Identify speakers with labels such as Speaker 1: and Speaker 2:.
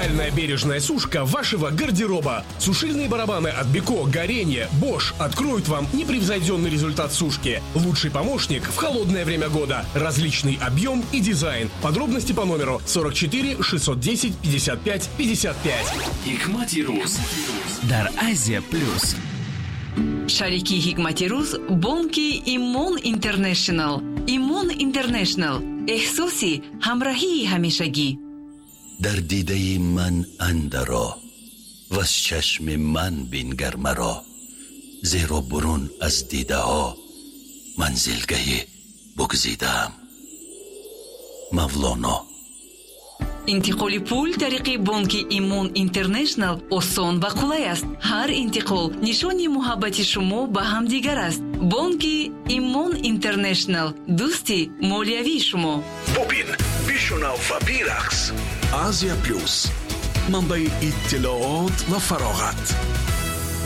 Speaker 1: Идеальная бережная сушка вашего гардероба. Сушильные барабаны от Беко, Горение, Bosch откроют вам непревзойденный результат сушки. Лучший помощник в холодное время года. Различный объем и дизайн. Подробности по номеру 44 610 55 55.
Speaker 2: Hikmat Ruz
Speaker 3: در Азия Плюс.
Speaker 4: шарики Hikmat Ruz бонки Имон Интернешнл. Имон Интернешнл. احساسی همراهی همیشگی.
Speaker 5: در دیده من اندرا و از چشم من بینگر مرا، زیر و برون از دیده ها منزلگه بگزیدم. مولانا.
Speaker 4: انتقال پول طریق بانک ایمون اینترنشنل آسان و قولای است. هر انتقال نشانی محبت شما به هم دیگر است. بانک ایمون اینترنشنل، دوستی مالیوی شما.
Speaker 6: ببین، بشنو و بیرقص. آسیا پلوس، منبع اطلاعات و فراغت.